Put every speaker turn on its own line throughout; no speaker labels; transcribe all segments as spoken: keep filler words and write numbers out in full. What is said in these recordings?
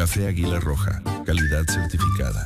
Café Águila Roja, calidad certificada.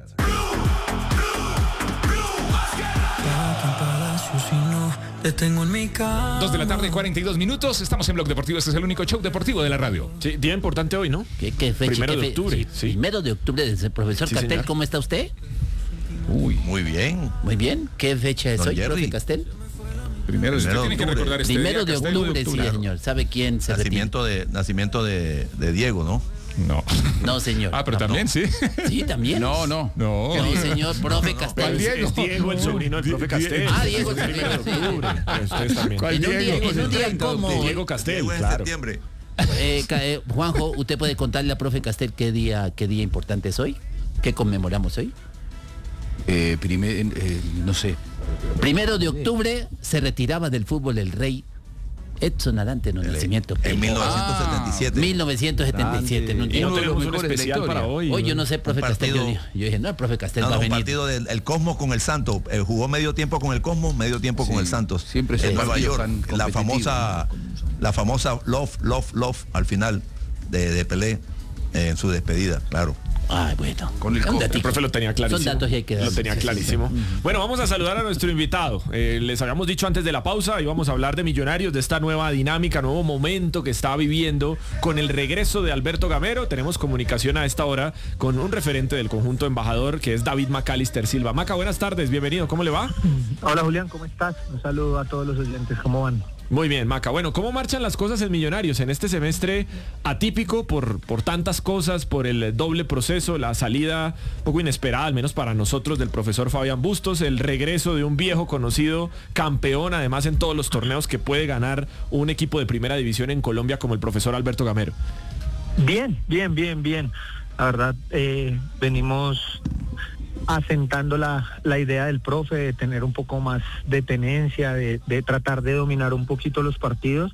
Tengo en mi cama.
Dos de la tarde, cuarenta y dos minutos. Estamos en Blog Deportivo. Este es el único show deportivo de la radio.
Sí, día importante hoy, ¿no?
¿Qué, qué fecha?
Primero
¿Qué
de
fe?
octubre.
Sí,
Sí.
Primero de octubre, desde el profesor
Sí,
Castel.
señor.
¿Cómo está usted?
Uy, muy bien.
Muy bien. ¿Qué fecha es
Don
hoy,
Jerry.
profe Castel?
Primero, usted
Primero de
tiene que
octubre.
recordar este
Primero
día,
de
Castel,
octubre, sí, señor. ¿Sabe quién se
Nacimiento de nacimiento de, de Diego, ¿no?
No.
retira? No, señor.
Ah, pero
No.
también, sí.
Sí, también.
No, no.
No.
No, señor, profe
¿Cuál
Castel.
Diego?
Es Diego, el sobrino del profe Castel.
Ah, Diego
Es el
también,
primero de
sí.
octubre. Ustedes también.
¿Cuál
En un día,
Diego?
en un día como hoy,
Diego Castel,
Diego es en
claro.
septiembre.
eh, ca- eh, Juanjo, ¿usted puede contarle a profe Castel qué día, qué día importante es hoy? ¿Qué conmemoramos hoy?
Eh, primer, eh, no sé.
Primero de octubre se retiraba del fútbol el rey Edson Arantes no Nacimiento
En
Peña.
mil novecientos setenta y siete.
mil novecientos setenta y siete. en un
Y
día.
no
Uno de los
tenemos un
mejores de la
especial para
historia.
hoy.
Hoy yo no sé, profe
Un
Castel. Yo,
partido-
dije- yo dije, no, el profe Castel
No,
va
no,
a
un
venir.
partido del el Cosmos con el Santos. Eh, jugó medio tiempo con el Cosmos, medio tiempo con
Sí,
el Santos.
siempre
en
son
Nueva
partidos
York.
tan
La
competitivos,
famosa, la famosa Love, Love, Love al final de, de Pelé eh, en su despedida, claro.
Ay, bueno.
Con el
Un
co-
datico.
El profe lo tenía clarísimo.
Son datos y hay que
Lo
darlos.
tenía
Sí, sí,
clarísimo. Bueno, vamos a saludar a nuestro invitado. Eh, les habíamos dicho antes de la pausa, íbamos a hablar de Millonarios, de esta nueva dinámica, nuevo momento que está viviendo con el regreso de Alberto Gamero. Tenemos comunicación a esta hora con un referente del conjunto embajador, que es David Macalister Silva. Maca, buenas tardes, bienvenido, ¿cómo le va?
Hola Julián, ¿cómo estás? Un saludo a todos los oyentes, ¿cómo van?
Muy bien, Maca. Bueno, ¿cómo marchan las cosas en Millonarios en este semestre atípico por, por tantas cosas, por el doble proceso, la salida un poco inesperada, al menos para nosotros, del profesor Fabián Bustos, el regreso de un viejo conocido campeón, además en todos los torneos que puede ganar un equipo de primera división en Colombia como el profesor Alberto Gamero?
Bien, bien, bien, bien. La verdad, eh, venimos asentando la, la idea del profe de tener un poco más de tenencia, de, de tratar de dominar un poquito los partidos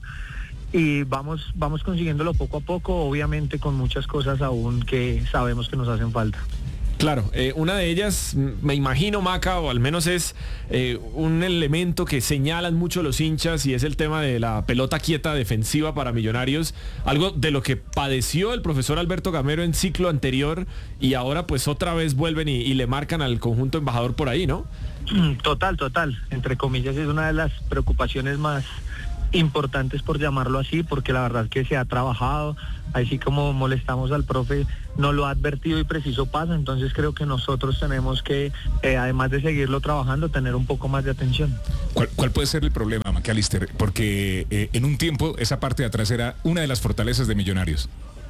y vamos, vamos consiguiéndolo poco a poco, obviamente con muchas cosas aún que sabemos que nos hacen falta.
Claro, eh, una de ellas, m- me imagino, Maca, o al menos es eh, un elemento que señalan mucho los hinchas y es el tema de la pelota quieta defensiva para Millonarios, algo de lo que padeció el profesor Alberto Gamero en ciclo anterior y ahora pues otra vez vuelven y, y le marcan al conjunto embajador por ahí, ¿no?
Total, total. Entre comillas es una de las preocupaciones más importantes, por llamarlo así, porque la verdad que se ha trabajado, así como molestamos al profe, no lo ha advertido y preciso pasa, entonces creo que nosotros tenemos que, eh, además de seguirlo trabajando, tener un poco más de atención.
¿Cuál, cuál puede ser el problema, Macalister? Porque eh, en un tiempo esa parte de atrás era una de las fortalezas de Millonarios.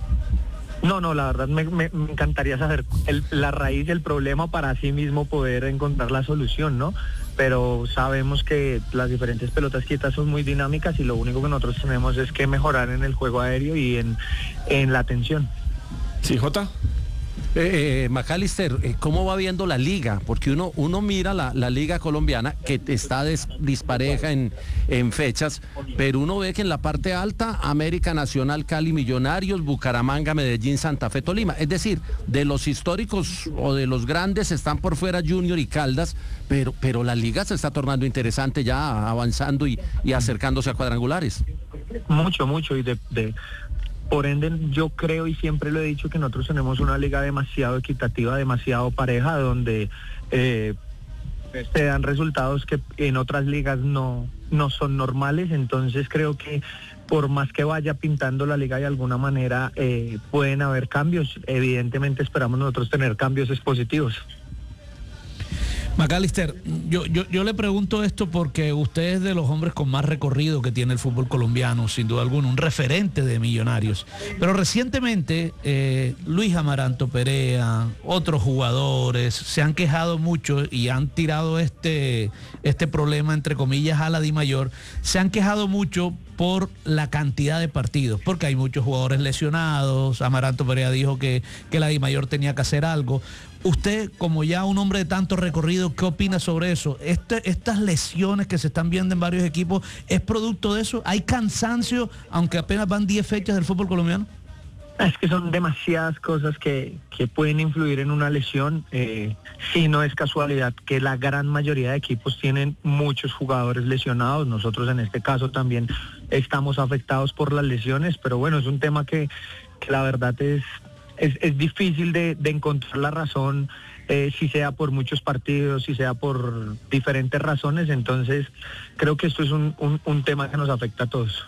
No, no, la verdad me, me- me encantaría saber el- la raíz del problema para así mismo poder encontrar la solución, ¿no? Pero sabemos que las diferentes pelotas quietas son muy dinámicas y lo único que nosotros tenemos es que mejorar en el juego aéreo y en, en la atención.
Sí, Jota.
Eh, eh, Macalister, eh, ¿cómo va viendo la liga? Porque uno, uno mira la, la liga colombiana que está des- dispareja en, en fechas, pero uno ve que en la parte alta, América Nacional, Cali, Millonarios, Bucaramanga, Medellín, Santa Fe, Tolima. Es decir, de los históricos o de los grandes están por fuera Junior y Caldas, pero, pero la liga se está tornando interesante ya, avanzando y, y acercándose a cuadrangulares.
Mucho, mucho y de, de por ende yo creo y siempre lo he dicho que nosotros tenemos una liga demasiado equitativa, demasiado pareja, donde eh, se dan resultados que en otras ligas no, no son normales, entonces creo que por más que vaya pintando la liga de alguna manera eh, pueden haber cambios, evidentemente esperamos nosotros tener cambios positivos.
Macalister, yo, yo, yo le pregunto esto porque usted es de los hombres con más recorrido que tiene el fútbol colombiano, sin duda alguna, un referente de Millonarios. Pero recientemente eh, Luis Amaranto Perea, otros jugadores, se han quejado mucho y han tirado este, este problema, entre comillas, a la DIMAYOR, se han quejado mucho por la cantidad de partidos, porque hay muchos jugadores lesionados. Amaranto Perea dijo que, que la DIMAYOR tenía que hacer algo. Usted, como ya un hombre de tanto recorrido, ¿qué opina sobre eso? Este, estas lesiones que se están viendo en varios equipos, ¿es producto de eso? ¿Hay cansancio, aunque apenas van diez fechas del fútbol colombiano?
Es que son demasiadas cosas que, que pueden influir en una lesión. Eh, sí, no es casualidad que la gran mayoría de equipos tienen muchos jugadores lesionados. Nosotros en este caso también estamos afectados por las lesiones, pero bueno, es un tema que, que la verdad es es, es difícil de, de encontrar la razón, eh, si sea por muchos partidos, si sea por diferentes razones. Entonces creo que esto es un, un, un tema que nos afecta a todos.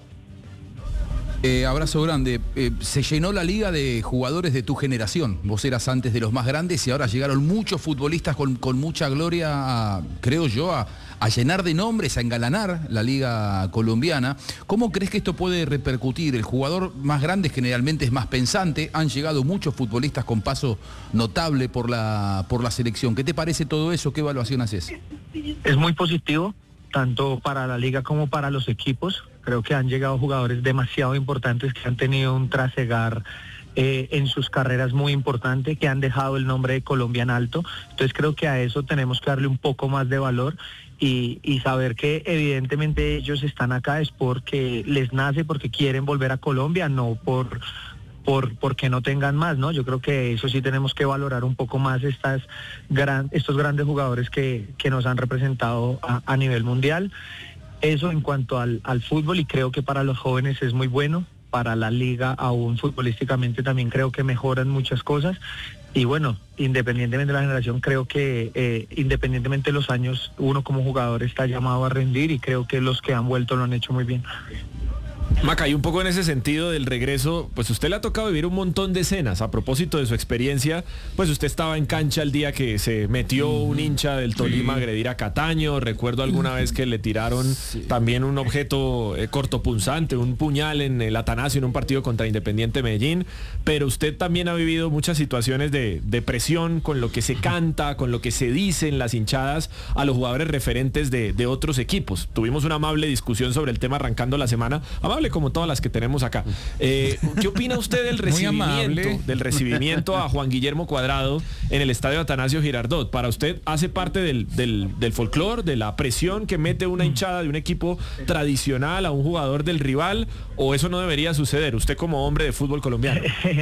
Eh, abrazo grande. Eh, se llenó la liga de jugadores de tu generación. Vos eras antes de los más grandes y ahora llegaron muchos futbolistas con, con mucha gloria, a, creo yo, a, a llenar de nombres, a engalanar la liga colombiana. ¿Cómo crees que esto puede repercutir? El jugador más grande generalmente es más pensante. Han llegado muchos futbolistas con paso notable por la, por la selección. ¿Qué te parece todo eso? ¿Qué evaluación haces?
Es muy positivo, tanto para la liga como para los equipos. Creo que han llegado jugadores demasiado importantes que han tenido un trasegar eh, en sus carreras muy importante, que han dejado el nombre de Colombia en alto. Entonces creo que a eso tenemos que darle un poco más de valor y, y saber que evidentemente ellos están acá es porque les nace, porque quieren volver a Colombia, no por... Por, porque no tengan más, ¿no? Yo creo que eso sí tenemos que valorar un poco más estas gran, estos grandes jugadores que, que nos han representado a, a nivel mundial. Eso en cuanto al, al fútbol, y creo que para los jóvenes es muy bueno, para la liga aún futbolísticamente también creo que mejoran muchas cosas. Y bueno, independientemente de la generación, creo que eh, independientemente de los años, uno como jugador está llamado a rendir y creo que los que han vuelto lo han hecho muy bien.
Maca, y un poco en ese sentido del regreso, pues usted le ha tocado vivir un montón de escenas. A propósito de su experiencia, pues usted estaba en cancha el día que se metió un hincha del Tolima a agredir a Cataño. Recuerdo alguna vez que le tiraron sí. también un objeto eh, cortopunzante, un puñal en el Atanasio en un partido contra Independiente Medellín. Pero usted también ha vivido muchas situaciones de, de presión con lo que se canta, con lo que se dice en las hinchadas a los jugadores referentes de, de otros equipos. Tuvimos una amable discusión sobre el tema arrancando la semana. Amable como todas las que tenemos acá. Eh, ¿Qué opina usted del recibimiento, del recibimiento a Juan Guillermo Cuadrado en el estadio Atanasio Girardot? ¿Para usted hace parte del, del, del folclore, de la presión que mete una hinchada de un equipo tradicional a un jugador del rival, o eso no debería suceder? Usted como hombre de fútbol colombiano.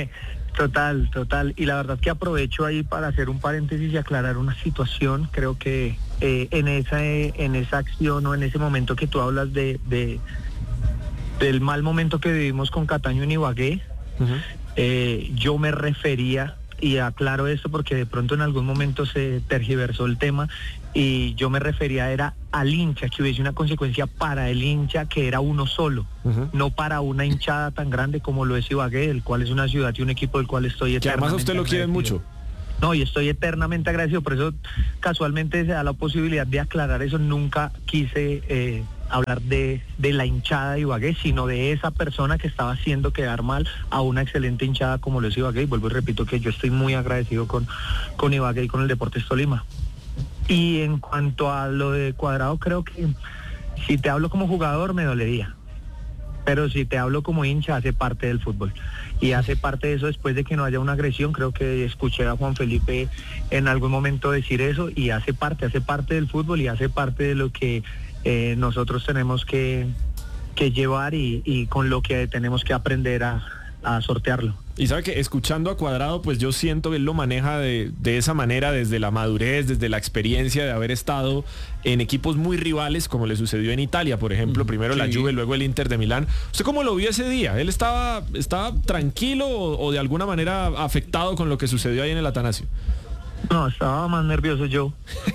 Total, total. Y la verdad que aprovecho ahí para hacer un paréntesis y aclarar una situación. Creo que eh, en esa eh, en esa acción o en ese momento que tú hablas de... de del mal momento que vivimos con Cataño en Ibagué, uh-huh. eh, yo me refería, y aclaro esto porque de pronto en algún momento se tergiversó el tema, y yo me refería era al hincha, que hubiese una consecuencia para el hincha que era uno solo, uh-huh. no para una hinchada tan grande como lo es Ibagué, el cual es una ciudad y un equipo del cual estoy eternamente
que además a usted lo quieren mucho.
No, y estoy eternamente agradecido, por eso casualmente se da la posibilidad de aclarar eso. Nunca quise eh, hablar de, de la hinchada de Ibagué, sino de esa persona que estaba haciendo quedar mal a una excelente hinchada como lo es Ibagué. Y vuelvo y repito que yo estoy muy agradecido con, con Ibagué y con el Deportes Tolima. Y en cuanto a lo de Cuadrado, creo que si te hablo como jugador me dolería, pero si te hablo como hincha hace parte del fútbol y hace parte de eso después de que no haya una agresión. Creo que escuché a Juan Felipe en algún momento decir eso y hace parte, hace parte del fútbol y hace parte de lo que eh, nosotros tenemos que, que llevar y, y con lo que tenemos que aprender a, a sortearlo.
Y sabe que escuchando a Cuadrado, pues yo siento que él lo maneja de, de esa manera, desde la madurez, desde la experiencia de haber estado en equipos muy rivales, como le sucedió en Italia, por ejemplo, primero sí. la Juve, luego el Inter de Milán. ¿Usted cómo lo vio ese día? ¿Él estaba, estaba tranquilo o, o de alguna manera afectado con lo que sucedió ahí en el Atanasio?
No, estaba más nervioso yo.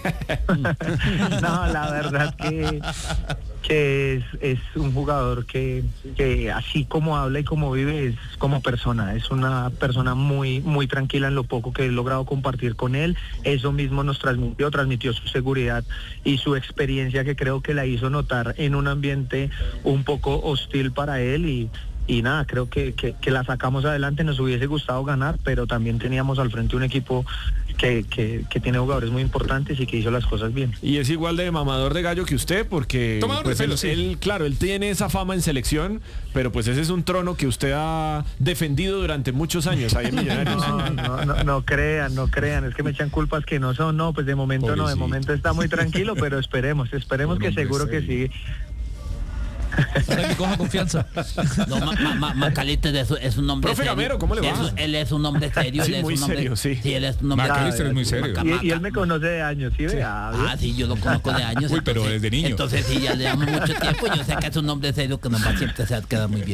No, la verdad que, que es, es un jugador que, que así como habla y como vive es como persona. Es una persona muy, muy tranquila en lo poco que he logrado compartir con él. Eso mismo nos transmitió, transmitió su seguridad y su experiencia, que creo que la hizo notar en un ambiente un poco hostil para él y Y nada, creo que, que, que la sacamos adelante. Nos hubiese gustado ganar, pero también teníamos al frente un equipo que, que, que tiene jugadores muy importantes y que hizo las cosas bien.
Y es igual de mamador de gallo que usted, porque pues él, sí. él, claro, él tiene esa fama en selección, pero pues ese es un trono que usted ha defendido durante muchos años ahí en Millonarios.
No, no, no, no crean, no crean, es que me echan culpas que no son, no, pues de momento Pobrecito. no, de momento está muy tranquilo, pero esperemos, esperemos un que seguro serio. que sí.
Para que coja confianza.
No, ma, ma, ma, Macalister es, es un hombre
Profe
serio.
Gamero, ¿cómo le va?
Es, él es un hombre serio.
Sí,
él es
muy
un hombre,
serio, sí.
sí. Él es un hombre
Macalister es muy serio.
Maca, Maca. Y, y él me conoce de años, ¿sí?
sí.
Ah,
ah, sí, yo lo conozco de años.
Uy, pero
entonces,
desde niño.
Entonces sí, ya le damos mucho tiempo y yo sé que es un hombre serio que nos va siempre se queda muy bien.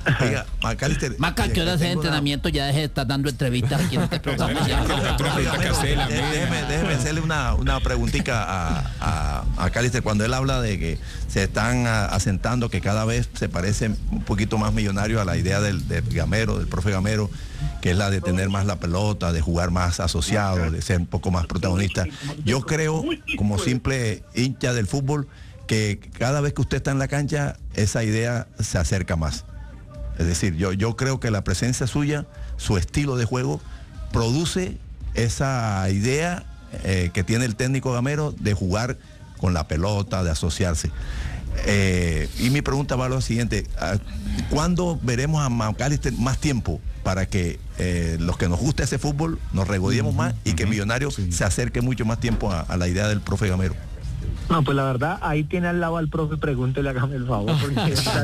Oiga, Macalister.
Maca, ¿qué horas de entrenamiento? Ya deje de estar dando entrevistas aquí en este programa. Ya.
Déjeme, déjeme hacerle una, una preguntita a, a, a Calister. Cuando él habla de que se están a, asentando, que cada vez se parece un poquito más millonario a la idea del, del Gamero, del profe Gamero, que es la de tener más la pelota, de jugar más asociado, de ser un poco más protagonista. Yo creo, como simple hincha del fútbol, que cada vez que usted está en la cancha, esa idea se acerca más. Es decir, yo, yo creo que la presencia suya, su estilo de juego, produce esa idea eh, que tiene el técnico Gamero de jugar con la pelota, de asociarse. Eh, y mi pregunta va a lo siguiente: ¿cuándo veremos a Macalister más tiempo para que eh, los que nos gusta ese fútbol nos regodeemos uh-huh, más y que uh-huh, Millonarios sí. se acerque mucho más tiempo a, a la idea del profe Gamero?
No, pues la verdad, ahí tiene al lado al profe, pregúntele, hágame el favor. Porque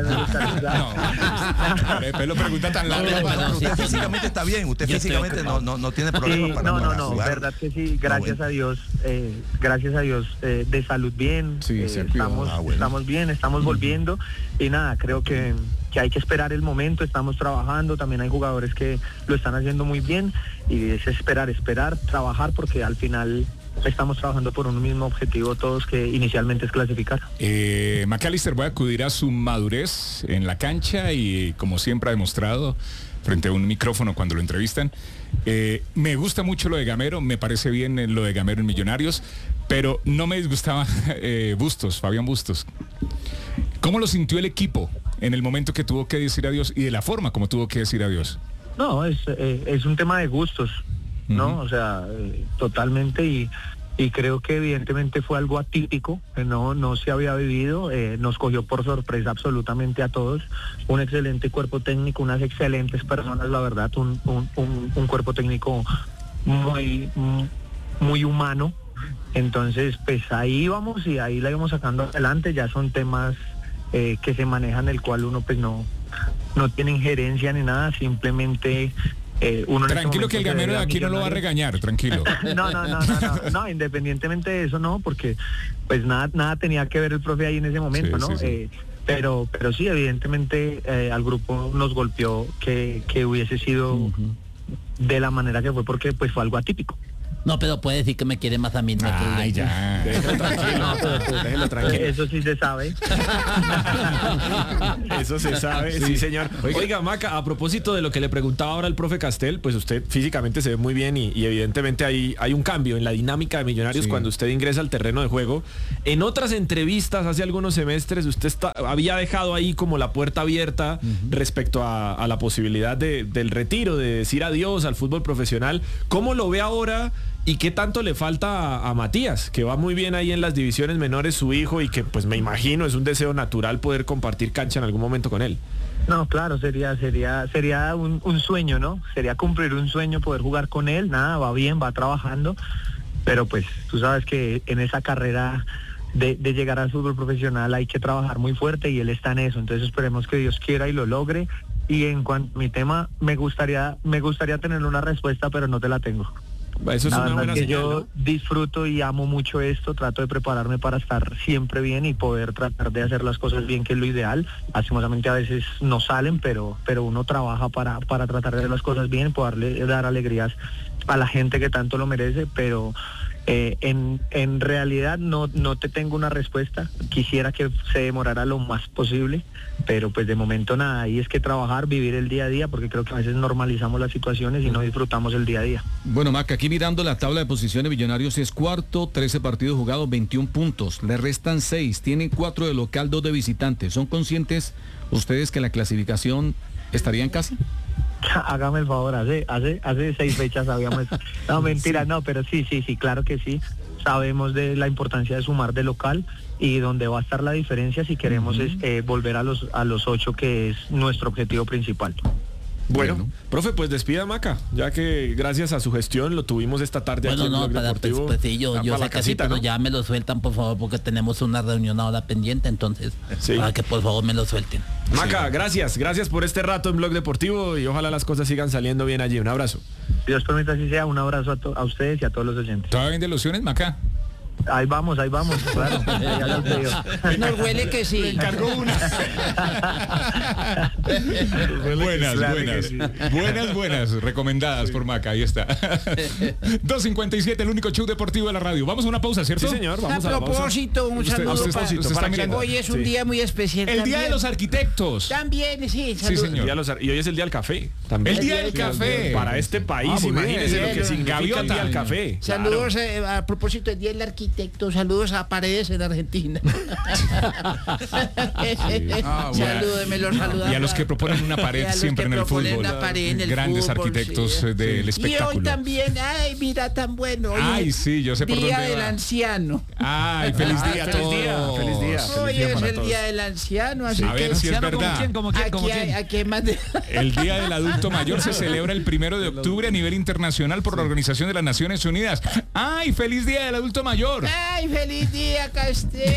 no, lo pregunta tan largo.
No, no, no, usted físicamente está bien, usted
Yo
físicamente no, no, no tiene problemas
sí,
para
no,
para
no, no,
jugar.
verdad que sí, gracias
no, bueno.
a Dios, eh, gracias a Dios, eh, de salud bien,
sí,
eh, estamos,
ah, bueno.
estamos bien, estamos volviendo y nada, creo que, que hay que esperar el momento, estamos trabajando, también hay jugadores que lo están haciendo muy bien y es esperar, esperar, trabajar, porque al final estamos trabajando por un mismo objetivo todos, que inicialmente es clasificar.
Eh, Macalister, voy a acudir a su madurez en la cancha y, como siempre ha demostrado frente a un micrófono cuando lo entrevistan, eh, me gusta mucho lo de Gamero, me parece bien lo de Gamero en Millonarios, pero no me disgustaba eh, Bustos, Fabián Bustos. ¿Cómo lo sintió el equipo en el momento que tuvo que decir adiós y de la forma como tuvo que decir adiós?
No, es, eh, es un tema de gustos, ¿no? Uh-huh. O sea, eh, totalmente, y, y creo que evidentemente fue algo atípico, que no, no se había vivido, eh, nos cogió por sorpresa absolutamente a todos, un excelente cuerpo técnico, unas excelentes personas, la verdad, un, un, un, un cuerpo técnico muy, muy humano, entonces pues ahí vamos y ahí la íbamos sacando adelante, ya son temas eh, que se manejan, el cual uno pues no, no tiene injerencia ni nada, simplemente... Eh, uno
tranquilo que el Gamero de aquí no lo va a regañar, tranquilo.
no, no, no, no, no, no, independientemente de eso no, porque pues nada, nada tenía que ver el profe ahí en ese momento, sí, ¿no? Sí, sí. Eh, pero, pero sí, evidentemente eh, al grupo nos golpeó que, que hubiese sido uh-huh. de la manera que fue, porque pues fue algo atípico.
No, pero puede decir que me quiere más a mí. No,
Ay,
que...
ya.
Déjelo tranquilo. No, pero, pues, déjelo tranquilo.
Eso sí se sabe.
Eso se sabe, sí, sí señor. Oiga. Oiga, Maca, a propósito de lo que le preguntaba ahora el profe Castel, pues usted físicamente se ve muy bien y, y evidentemente hay, hay un cambio en la dinámica de Millonarios sí. cuando usted ingresa al terreno de juego. En otras entrevistas hace algunos semestres usted está, había dejado ahí como la puerta abierta uh-huh. respecto a, a la posibilidad de, del retiro, de decir adiós al fútbol profesional. ¿Cómo lo ve ahora? ¿Y qué tanto le falta a, a Matías, que va muy bien ahí en las divisiones menores, su hijo, y que pues me imagino es un deseo natural poder compartir cancha en algún momento con él?
No, claro, sería sería sería un, un sueño, ¿no? Sería cumplir un sueño poder jugar con él, nada, va bien, va trabajando, pero pues tú sabes que en esa carrera de, de llegar al fútbol profesional hay que trabajar muy fuerte y él está en eso, entonces esperemos que Dios quiera y lo logre. Y en cuanto a mi tema, me gustaría, me gustaría tener una respuesta, pero no te la tengo.
Eso es
la
una buena
que
señal,
yo
¿no?
disfruto y amo mucho esto, trato de prepararme para estar siempre bien y poder tratar de hacer las cosas bien, que es lo ideal. Lastimosamente a veces no salen, pero pero uno trabaja para, para tratar de hacer las cosas bien, poderle dar alegrías a la gente que tanto lo merece, pero eh, en, en realidad no, no te tengo una respuesta. Quisiera que se demorara lo más posible, pero pues de momento nada, y es que trabajar, vivir el día a día, porque creo que a veces normalizamos las situaciones y no disfrutamos el día a día.
Bueno, Maca, aquí mirando la tabla de posiciones, Millonarios es cuarto, trece partidos jugados, veintiún puntos, le restan seis, tienen cuatro de local, dos de visitante. ¿Son conscientes ustedes que la clasificación estaría en casa?
Hágame el favor, hace hace hace seis fechas sabíamos eso. No, mentira, sí. no, pero sí, sí, sí, claro que sí. Sabemos de la importancia de sumar de local y donde va a estar la diferencia si queremos uh-huh. es eh, volver a los a los ocho, que es nuestro objetivo principal.
Bueno, bueno, profe, pues despida Maca, ya que gracias a su gestión lo tuvimos esta tarde
bueno,
aquí en
no,
Blog
para,
Deportivo.
Pues, pues sí, yo, yo sé que sí, pero ¿no? ya me lo sueltan, por favor, porque tenemos una reunión ahora pendiente, entonces, sí. para que por favor me lo suelten.
Maca, sí. gracias, gracias por este rato en Blog Deportivo y ojalá las cosas sigan saliendo bien allí. Un abrazo.
Dios permita así sea, un abrazo a, to- a ustedes y a todos los oyentes.
¿Todavía bien de ilusiones, Maca?
Ahí vamos, ahí vamos, claro. Ya los veo.
Nos huele que sí.
Le encargó una. buenas,
Claro
buenas.
que sí.
Buenas, buenas. Recomendadas por Maca, ahí está. dos cincuenta y siete, el único show deportivo de la radio. Vamos a una pausa, ¿cierto?
Sí, señor.
A
Vamos a la pausa.
propósito, un
Usted-
saludo
usted-
para...
usted está
¿Para
mirando.
Hoy es un
Sí.
día muy especial.
El día de
también.
los arquitectos.
También, sí,
Sí,
saludos.
señor.
Día de los ar- y hoy es el día del café. También.
El día del café.
Para este país,
Ah, muy
imagínense
bien.
lo que significa el
Gaviota.
día del café.
Saludos eh, a propósito del Día del Arquitecto, saludos a Paredes en Argentina.
Ah, bueno.
Saludos, me los saludamos.
Y a los que proponen una pared
Y a los
siempre
que
en el
proponen
fútbol.
una pared en el
Grandes
fútbol,
arquitectos
sí.
eh, del
Y
espectáculo.
hoy también, ay, mira, tan bueno. Hoy
Ay,
es
sí, yo sé por
Día
dónde
del
va.
Anciano.
Ay, feliz
Ah,
día a
feliz
todos.
día, feliz día.
Hoy
día
es
para
el
todos.
Día del Anciano, así
A
que...
ver si es
Anciano, ¿como
verdad.
quién? ¿Como quién? ¿Como
Aquí hay,
quién?
aquí hay más de...
El Día del Adulto Mayor se celebra el primero de octubre a nivel internacional por la Organización de las Naciones Unidas. ¡Ay, feliz Día del Adulto Mayor!
Ay, feliz día, Castel.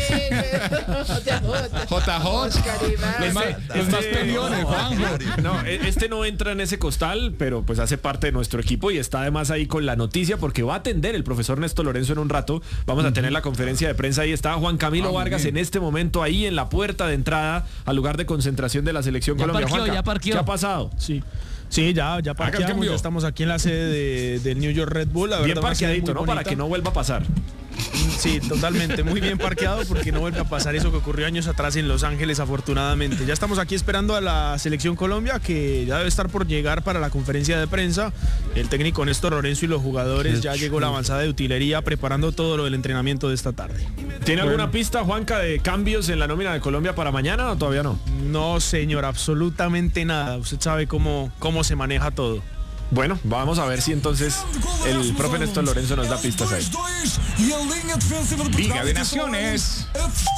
J J.
Oscar Iván.
Los más, los más
Este-
peleones, Juanjo.
No, e- este no entra en ese costal, pero pues hace parte de nuestro equipo y está además ahí con la noticia porque va a atender el profesor Néstor Lorenzo en un rato. Vamos a tener la conferencia de prensa. Ahí está Juan Camilo
Ah, muy
Vargas
bien.
en este momento ahí en la puerta de entrada al lugar de concentración de la selección
Ya
Colombia.
parqueó,
Juanca,
ya parqueó.
¿qué ha pasado?
Sí. Sí, ya, ya
el
parqueamos,
cambio.
ya estamos aquí en la sede de, del New York Red Bull. La
Bien
verdad, una sede
parqueadito,
muy
¿no? Para
bonita.
que no vuelva a pasar.
Sí, totalmente, muy bien parqueado porque no vuelve a pasar eso que ocurrió años atrás en Los Ángeles, afortunadamente. Ya estamos aquí esperando a la selección Colombia, que ya debe estar por llegar para la conferencia de prensa. El técnico Néstor Lorenzo y los jugadores, ya llegó la avanzada de utilería preparando todo lo del entrenamiento de esta tarde.
¿Tiene alguna pista, Juanca, de cambios en la nómina de Colombia para mañana o todavía no?
No, señor, absolutamente nada. Usted sabe cómo, cómo se maneja todo.
Bueno, vamos a ver si entonces el profe Néstor Lorenzo nos da pistas ahí.
Liga de Naciones.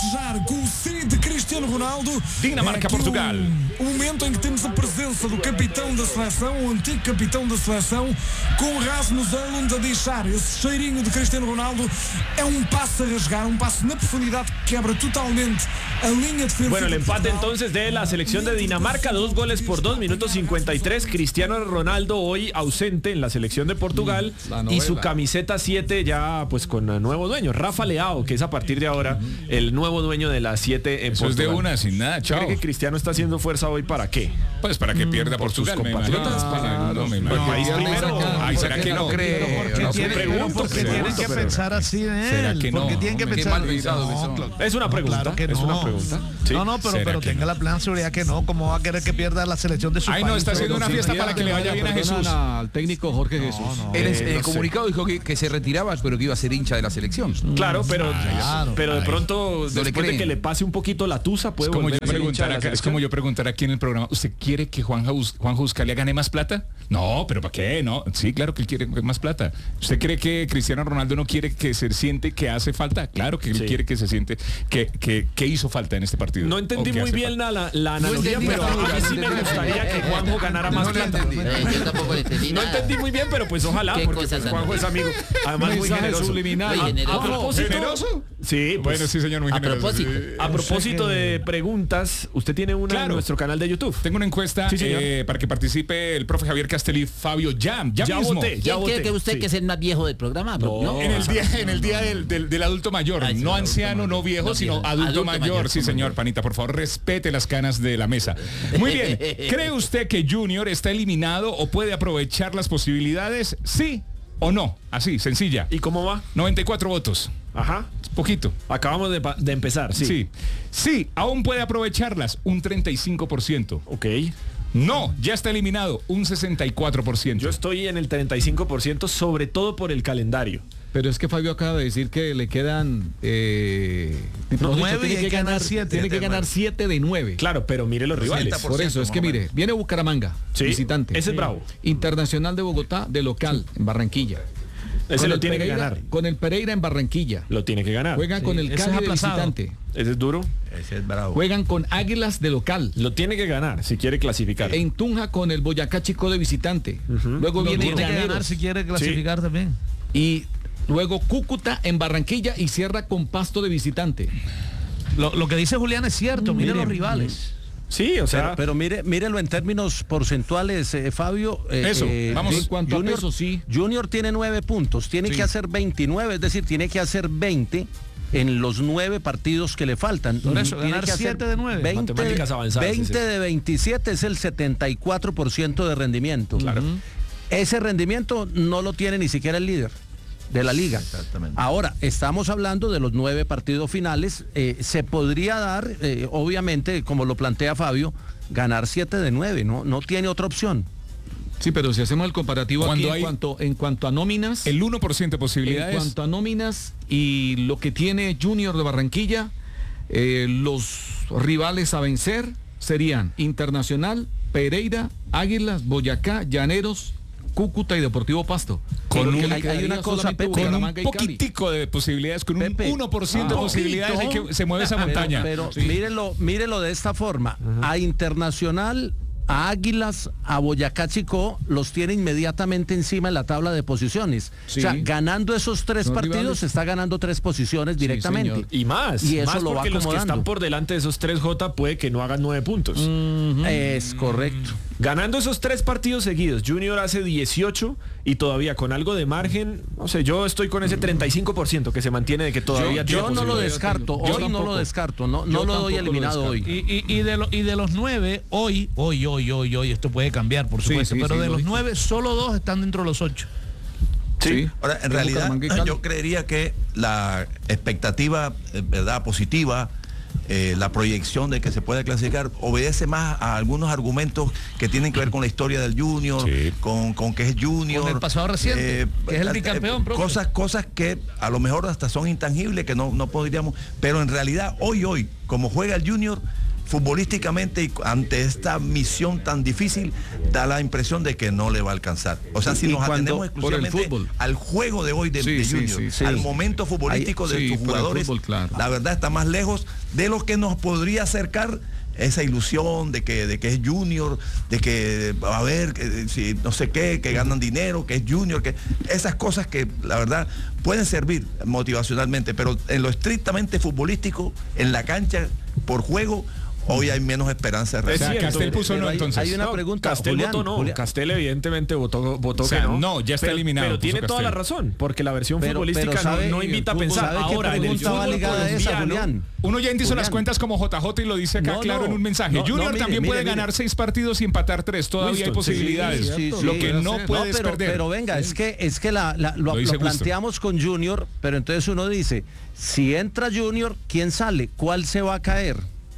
Dinamarca, Portugal.
O momento em que temos a presença do capitão da seleção, o antigo capitão da seleção, com o Rasmus Højlund a deixar esse cheirinho de Cristiano Ronaldo. É um passo a rasgar, um passo na profundidade que quebra totalmente a linha defensiva.
Bueno, el empate entonces de la selección de Dinamarca, dos goles por dos, minutos cincuenta y tres. Cristiano Ronaldo hoy ausente en la selección de Portugal
La
y su
novela.
camiseta siete ya pues con nuevo dueño, Rafa Leao, que es a partir de ahora el nuevo dueño de la siete en
Eso es
Portugal.
de una, sin nada, chao.
¿Cree que Cristiano está haciendo fuerza hoy para qué?
Pues para que pierda Portugal, me imagino.
compatriotas.
Ah, no, me
Pues
imagino.
país primero.
Ay, ¿será que no?
creo?
¿Por
No
qué tienen,
creo.
pero por qué
Pregunto,
tienen que
pero-
pensar así de
¿Será
él?
que
¿Por qué
no?
tienen que
Qué
pensar?
mal pensado que
No,
son.
claro.
Es una pregunta,
Claro que
es
no.
una pregunta. Sí.
No, no, pero,
¿Será
pero
que
tenga
no?
la plena seguridad que no. ¿Cómo va a querer que pierda la selección de su
Ay,
país?
no, está haciendo una fiesta para que le vaya bien a Jesús.
Al técnico Jorge Jesús.
Él en
Eh,
en el
no sé.
comunicado dijo que, que se retiraba, pero que iba a ser hincha de la selección.
Claro, pero,
claro.
pero de
Ay.
pronto,
le
después de
creen.
que le pase un poquito la tusa, puede
Es como, yo
volver a ser hincha
preguntar
de la
acá, es
selección.
como yo preguntar aquí en el programa, ¿usted quiere que Juan Juan Buscalia gane más plata? No, pero ¿para qué? No, sí, claro que él quiere más plata. ¿Usted cree que Cristiano Ronaldo no quiere que se siente que hace falta? Claro que él
Sí.
quiere que se siente que, que, que hizo falta en este partido.
No entendí
¿O qué
muy
hace
bien
falta?
la, la analogía,
entendí
pero
la
a mí
analogía,
sí
no
me
entendí.
gustaría que Juanjo ganara más
No la
plata.
entendí.
Eh, yo tampoco le entendí
No
nada.
entendí muy bien, pero pues ojalá,
Qué
porque
cosas
pues, Juanjo es amigo. Además muy
Mensaje
generoso.
subliminal.
Muy
A-
generoso.
A, propósito,
¿Generoso?
Sí, pues,
Bueno, sí, señor, muy
A
generoso.
propósito.
Sí.
a propósito
que-
de preguntas, usted tiene una en
Claro.
nuestro canal de YouTube.
Tengo una encuesta
Sí, señor.
eh, para que participe el profe Javier Castelli y Fabio Jam. Ya,
Ya
mismo.
voté.
¿Quién
Ya
cree
voté,
que usted
sí.
que es el más viejo del programa? No.
En el día, en el día del, del- del adulto mayor,
Ay, sí,
no
el adulto
anciano,
mayor.
no viejo,
No
sino
viejo.
adulto,
Adulto
mayor.
mayor,
Sí,
como
señor,
yo.
panita, por favor, respete las canas de la mesa. Muy bien. ¿Cree usted que Junior está eliminado o puede aprovechar las posibilidades? ¿Sí o no? Así, sencilla.
¿Y cómo va?
noventa y cuatro votos.
Ajá.
Poquito.
Acabamos de, pa- de empezar, sí.
Sí. Sí, aún puede aprovecharlas, un treinta y cinco por ciento.
Ok.
No, ya está eliminado, un sesenta y cuatro por ciento.
Yo estoy en el treinta y cinco por ciento, sobre todo por el calendario.
Pero es que Fabio acaba de decir que le quedan eh,
No,
mejor dicho,
nueve y
tiene
hay
que
que ganar
ganar
siete.
tiene que
Siete de
ganar
nueve.
siete de nueve.
Claro, pero mire los rivales.
Por eso es que mire, viene Bucaramanga,
Sí,
visitante.
ese es bravo.
Internacional de Bogotá de local en Barranquilla.
Ese
Con
lo
el
tiene que
Pereira-
ganar.
Con el Pereira en Barranquilla.
Lo tiene que ganar.
Juegan
Sí,
con el
ese es
Cali de
aplazado.
visitante.
Ese es duro.
Ese es bravo.
Juegan con Águilas de local.
Lo tiene que ganar si quiere clasificar.
En Tunja con el Boyacá Chico de visitante. Luego
Lo
viene
tiene que ganar
Llaneros.
si quiere clasificar también.
Y luego Cúcuta en Barranquilla y cierra con Pasto de visitante.
Lo, lo que dice Julián es cierto, mire
Mire,
los rivales.
Sí, o sea,
pero, pero mire, mírelo en términos porcentuales, eh, Fabio. eh,
Eso,
eh,
vamos.
Ju-
En cuanto a
Junior,
peso, sí.
Junior tiene nueve puntos, tiene
Sí.
que hacer veintinueve, es decir, tiene que hacer veinte en los nueve partidos que le faltan.
Por eso,
Tiene
ganar
que hacer
siete de nueve.
veinte,
Matemáticas avanzadas,
veinte
es eso.
de veintisiete es el setenta y cuatro por ciento de rendimiento.
Claro.
Ese rendimiento no lo tiene ni siquiera el líder de la liga.
Exactamente.
Ahora, estamos hablando de los nueve partidos finales. Eh, se podría dar, eh, obviamente, como lo plantea Fabio, ganar siete de nueve, ¿no? No tiene otra opción.
Sí, pero si hacemos el comparativo aquí
Cuando
en
hay-
cuanto, en cuanto a nóminas,
El uno por ciento de
en
posibilidades.
cuanto a nóminas y lo que tiene Junior de Barranquilla, eh, los rivales a vencer serían Internacional, Pereira, Águilas, Boyacá, Llaneros, Cúcuta y Deportivo Pasto.
Con
Porque
un-
le
hay
quedaría
una cosa,
solamente
Pepe,
Con un
Bucaramanga y Cali.
poquitico de posibilidades, con
Pepe.
un uno por ciento de
Ah,
posibilidades de
poquito.
que se mueve esa montaña.
Pero,
Sí.
pero mírelo, mírelo de esta forma. A Internacional, a Águilas, a Boyacá Chicó, los tiene inmediatamente encima en la tabla de posiciones.
Sí.
O sea, ganando esos tres
Son
partidos,
rivales.
está ganando tres posiciones
Sí,
directamente.
señor.
y más.
Y eso
más
lo va
porque los que
acomodando.
están por delante de esos tres J puede que no hagan nueve puntos.
Es correcto.
Ganando esos tres partidos seguidos, Junior hace dieciocho y todavía con algo de margen, no sé, yo estoy con ese treinta y cinco por ciento que se mantiene de que todavía tiene
Yo no lo
posibilidades.
descarto,
Yo
hoy no
tampoco.
lo descarto, no,
Yo
no lo doy
tampoco lo
eliminado hoy.
descarto.
Y, y- y de lo- y de los nueve, hoy, hoy, hoy, hoy, hoy, esto puede cambiar, por
Sí,
supuesto,
sí,
pero
sí,
de los
lógico.
nueve, solo dos están dentro de los ocho.
Sí.
Ahora, en
Es
realidad,
Bucaramanga y Cali.
yo creería que la expectativa, eh, verdad, positiva, eh, la proyección de que se pueda clasificar, obedece más a algunos argumentos que tienen que ver con la historia del Junior,
Sí.
con, con que es Junior.
Con el pasado reciente, que es el bicampeón, profe.
Cosas, cosas que a lo mejor hasta son intangibles, que no, no podríamos, pero en realidad, hoy, hoy, como juega el Junior, futbolísticamente y ante esta misión tan difícil, da la impresión de que no le va a alcanzar. O sea, si
Y
nos
cuando-
atendemos
por el
exclusivamente
fútbol.
al juego de hoy de,
Sí,
de
sí,
Junior,
sí, sí.
al momento futbolístico
Ahí-
de
sí,
tus
por el
jugadores,
fútbol, claro.
la verdad está más lejos de lo que nos podría acercar esa ilusión de que, de que es Junior, de que va a ver, que, si, no sé qué, que ganan dinero, que es Junior, que esas cosas que la verdad pueden servir motivacionalmente, pero en lo estrictamente futbolístico, en la cancha, por juego, hoy hay menos esperanza de
O sea,
reacción.
Castel puso
pero
no,
hay-
entonces.
hay una
No,
pregunta,
Castel
Julián,
votó no.
Julián.
Castel evidentemente votó, votó
O sea,
que no.
no, ya está
pero,
eliminado,
Pero
puso
tiene toda la
Castel.
razón, porque la versión
Pero-
futbolística
pero
no-
sabe-
no, invita a
fútbol,
pensar.
¿sabe qué
Ahora, en el
pregunta va
fútbol
ligada a esa,
colombiano,
Julián?
Uno ya hizo las
Julián.
cuentas como J J y lo dice acá
No,
claro
no.
en un mensaje.
No, no,
Junior
mire,
también
mire,
puede
mire.
ganar seis partidos y empatar tres. Todavía hay
Winston, sí,
posibilidades.
sí, sí,
lo
sí.
que no
No,
puedes
pero,
perder.
pero venga, es que es que la, la- lo,
Lo dice
lo
Gusto.
planteamos con Junior, pero entonces uno dice, si entra Junior, ¿quién sale? ¿Cuál se va a caer?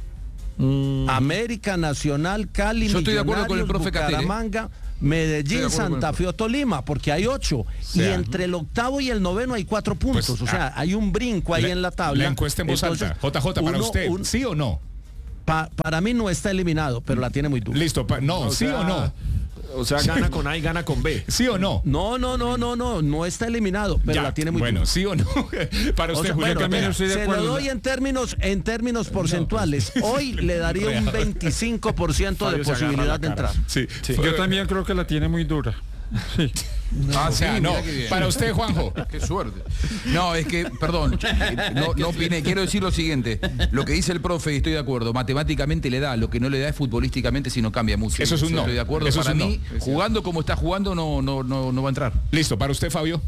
América, Nacional, Cali,
Yo estoy de acuerdo con el
Millonarios,
profe Castel, ¿eh?
Bucaramanga,
Estoy de
Medellín,
acuerdo con el
Santa
profe.
Fe o Tolima, porque hay ocho. Y
sea,
entre el octavo y el noveno hay cuatro puntos.
Pues,
o sea,
ah,
hay un brinco ahí
La-
en la tabla.
La encuesta en voz
Entonces,
alta. J J, para
uno-
usted,
un-
¿sí o no?
pa- para mí no está eliminado, pero la tiene muy dura.
Listo, pa- no,
O
¿sí
sea,
o no?
O sea, gana con A y gana con B.
¿Sí o no?
No, no, no, no, no, no está eliminado, pero
Ya,
la tiene muy
bueno,
dura.
¿sí o no? Para
O
usted,
sea,
Julián
bueno,
Capela.
se lo doy en términos en términos porcentuales. Hoy le daría un
Real.
veinticinco por ciento de
Fabio se agarra
posibilidad
la
de
cara.
entrar.
Sí.
Yo también creo que la tiene muy dura.
Ah,
O sea,
sí,
no.
mirá qué bien.
Para usted, Juanjo.
Qué suerte. No, es que, perdón, no, no opiné, quiero decir lo siguiente, lo que dice el profe, y estoy de acuerdo, matemáticamente le da, lo que no le da es futbolísticamente si no cambia mucho.
Eso es un no.
Estoy de acuerdo,
Eso es
para
un
mí,
no.
jugando como está jugando, no, no, no, no va a entrar.
Listo, para usted, Fabio.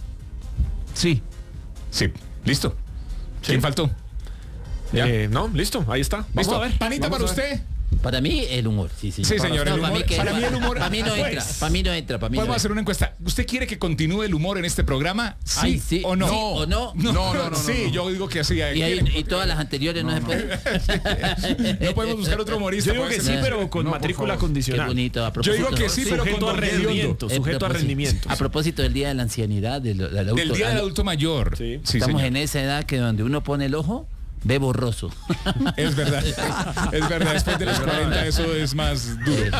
Sí.
Sí. Listo. ¿Quién faltó? Ya.
Eh, no, listo, ahí está. Vamos
Listo.
a ver.
Panita
Vamos
para
a ver.
usted.
Para mí el humor, sí, sí.
Sí,
Para
señor,
usted,
el
para
humor-
mí que-
para mí el humor-
Para mí no
Pues,
entra, para mí no entra, para mí
Podemos
no
hacer
entra.
una encuesta. ¿Usted quiere que continúe el humor en este programa? ¿Sí,
Ay, sí,
o no?
sí o no.
No, no, no, no,
Sí,
no.
yo digo que sí.
Y, ahí-
¿Quieren?
y todas las anteriores no, se puede.
No podemos buscar otro humorista.
Yo digo
puede
que
ser.
sí, pero con
No, por
matrícula
favor.
Qué
condicional.
bonito. A
Yo
propósito,
digo que sí, pero
Sujeto
con
a
don
rendimiento,
Eh,
sujeto a
propósito-
rendimiento.
A propósito del día de la ancianidad, del, del adulto,
Del Día del Adulto Mayor.
Sí.
Sí,
estamos
señor.
en esa edad que donde uno pone el ojo, ve borroso.
Es verdad. Es verdad. Después de los cuarenta eso es más duro.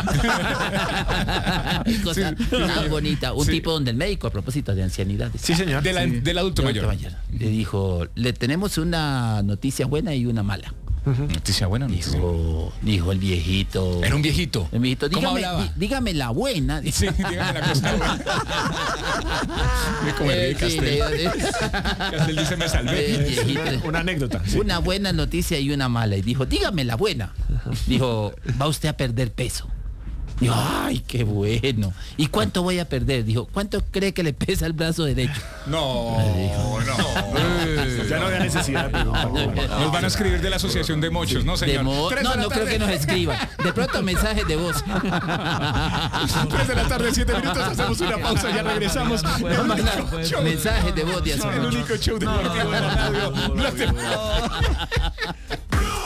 Cosa
Sí.
tan bonita. Un
Sí.
tipo donde el médico, a propósito de ancianidades,
Sí, señor.
De la- Del adulto
de
mayor.
adulto mayor, le dijo, le tenemos una noticia buena y una mala.
Noticia buena, noticia.
Dijo, dijo el viejito.
Era un viejito.
El viejito,
¿Cómo
dígame,
hablaba?
dí- dígame la buena.
Sí, dígame la cosa buena. Me como el
Eh, sí,
Castel.
le-
Castel dice, me salvé.
El viejito.
Una anécdota. sí.
Una buena noticia y una mala. Y dijo, dígame la buena. Dijo, va usted a perder peso. Dijo, ay, qué bueno. ¿Y cuánto voy a perder? Dijo, ¿cuánto cree que le pesa el brazo derecho?
No, no.
Ya no había necesidad de preguntar.
Nos van a escribir de la Asociación de Mochos, ¿no,
De
señor?
mo-
Tres
no,
de la
no creo
tarde.
que nos escriban. De pronto mensajes de voz.
Tres de la tarde, siete minutos, hacemos una pausa, ya regresamos. El único show-
Mensajes de voz de
El
hace
único show deportivo de la radio. Blog de-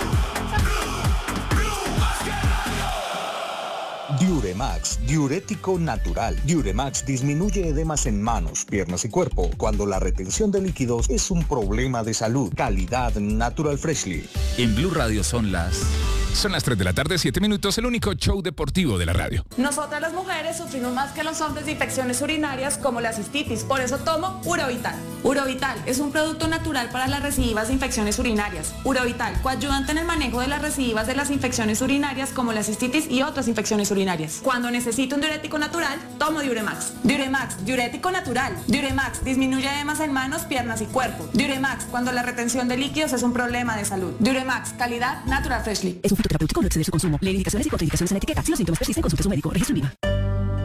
Diuremax, diurético natural. Diuremax disminuye edemas en manos, piernas y cuerpo cuando la retención de líquidos es un problema de salud. Calidad Natural Freshly.
En Blue Radio son las...
Son las tres de la tarde, siete minutos, el único show deportivo de la radio.
Nosotras las mujeres sufrimos más que los hombres de infecciones urinarias como la cistitis, por eso tomo Urovital. Urovital es un producto natural para las recidivas de infecciones urinarias. Urovital, coayudante en el manejo de las recidivas de las infecciones urinarias como la cistitis y otras infecciones urinarias. Cuando necesito un diurético natural, tomo Diuremax. Diuremax, diurético natural. Diuremax, disminuye edemas en manos, piernas y cuerpo. Diuremax, cuando la retención de líquidos es un problema de salud. Diuremax, calidad Natural Freshly.
Es un fitoterapéutico, no exceder su consumo. Lee indicaciones y contraindicaciones en la etiqueta. Si los síntomas persisten, consulte a su médico. Registro en Viva.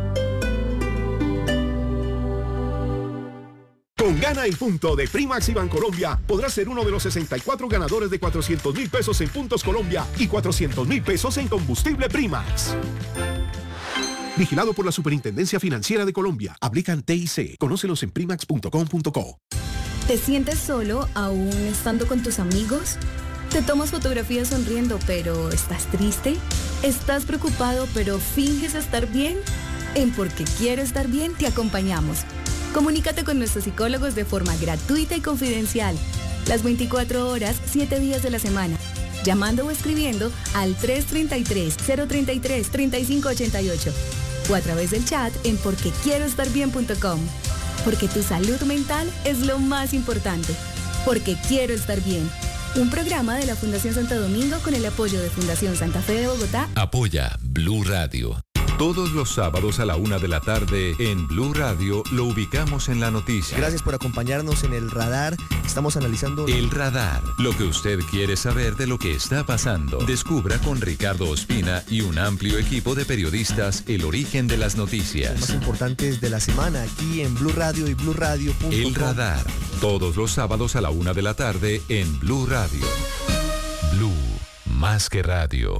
Con Gana y Punto de Primax y Bancolombia podrás ser uno de los sesenta y cuatro ganadores de cuatrocientos mil pesos en Puntos Colombia y cuatrocientos mil pesos en combustible Primax. Vigilado por la Superintendencia Financiera de Colombia. Aplican T I C. Conócelos en primax punto com punto co.
¿Te sientes solo aún estando con tus amigos? ¿Te tomas fotografías sonriendo pero estás triste? ¿Estás preocupado pero finges estar bien? En Porque Quiero Estar Bien te acompañamos. Comunícate con nuestros psicólogos de forma gratuita y confidencial. Las veinticuatro horas, siete días de la semana. Llamando o escribiendo al tres tres tres, cero tres tres, tres cinco ocho ocho o a través del chat en porque quiero estar bien punto com. Porque tu salud mental es lo más importante. Porque Quiero Estar Bien. Un programa de la Fundación Santo Domingo con el apoyo de Fundación Santa Fe de Bogotá.
Apoya Blue Radio. Todos los sábados a la una de la tarde en Blue Radio lo ubicamos en la noticia.
Gracias por acompañarnos en El Radar. Estamos analizando...
El Radar. Lo que usted quiere saber de lo que está pasando. Descubra con Ricardo Ospina y un amplio equipo de periodistas el origen de las noticias.
Los más importantes de la semana aquí en Blue Radio y blue radio punto com.
El Radar. Todos los sábados a la una de la tarde en Blue Radio. Blue. Más que radio.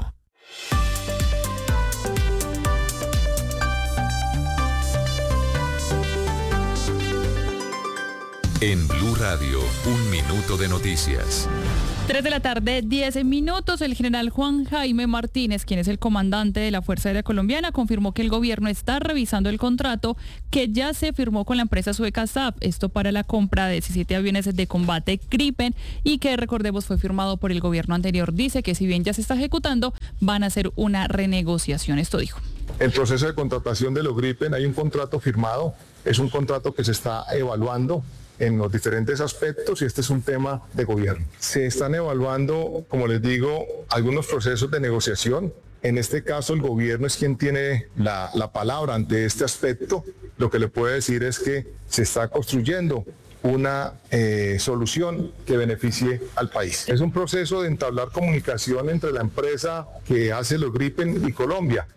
En Blue Radio, un minuto de noticias.
tres de la tarde, diez minutos. El general Juan Jaime Martínez, quien es el comandante de la Fuerza Aérea Colombiana, confirmó que el gobierno está revisando el contrato que ya se firmó con la empresa sueca S A P, esto para la compra de diecisiete aviones de combate Gripen y que, recordemos, fue firmado por el gobierno anterior. Dice que si bien ya se está ejecutando, van a hacer una renegociación. Esto dijo.
El proceso de contratación de los Gripen, hay un contrato firmado, es un contrato que se está evaluando en los diferentes aspectos y este es un tema de gobierno. Se están evaluando, como les digo, algunos procesos de negociación. En este caso el gobierno es quien tiene la, la palabra ante este aspecto. Lo que le puedo decir es que se está construyendo una eh, solución que beneficie al país. Es un proceso de entablar comunicación entre la empresa que hace los Gripen y Colombia.